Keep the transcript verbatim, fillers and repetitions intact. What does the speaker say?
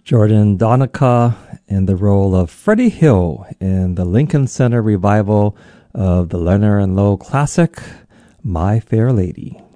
Jordan Donica in the role of Freddie Hill in the Lincoln Center revival of the Leonard and Lowe classic, My Fair Lady.